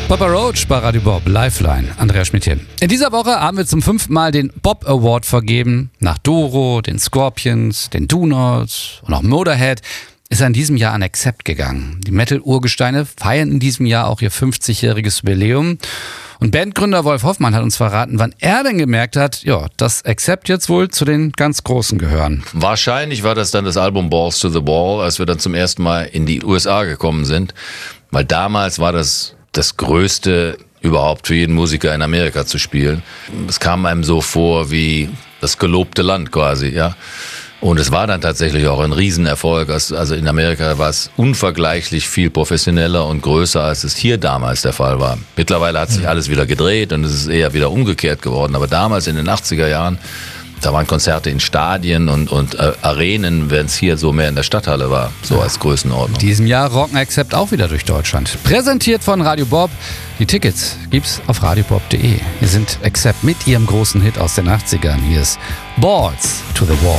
Papa Roach bei Radio Bob, Lifeline, Andreas Schmidt hier. In dieser Woche haben wir zum 5. Mal den Bob Award vergeben. Nach Doro, den Scorpions, den Do-Nots und auch Motorhead ist er in diesem Jahr an Accept gegangen. Die Metal-Urgesteine feiern in diesem Jahr auch ihr 50-jähriges Jubiläum. Und Bandgründer Wolf Hoffmann hat uns verraten, wann er denn gemerkt hat, ja, dass Accept jetzt wohl zu den ganz Großen gehören. Wahrscheinlich war das dann das Album Balls to the Wall, als wir dann zum ersten Mal in die USA gekommen sind. Weil damals war das Größte überhaupt für jeden Musiker in Amerika zu spielen. Es kam einem so vor wie das gelobte Land quasi, ja. Und es war dann tatsächlich auch ein Riesenerfolg. Also in Amerika war es unvergleichlich viel professioneller und größer, als es hier damals der Fall war. Mittlerweile hat sich alles wieder gedreht und es ist eher wieder umgekehrt geworden. Aber damals in den 80er Jahren, da waren Konzerte in Stadien und Arenen, während es hier so mehr in der Stadthalle war, so als Größenordnung. In diesem Jahr rocken Accept auch wieder durch Deutschland. Präsentiert von Radio Bob. Die Tickets gibt's auf radiobob.de. Hier sind Accept mit ihrem großen Hit aus den 80ern. Hier ist Balls to the Wall.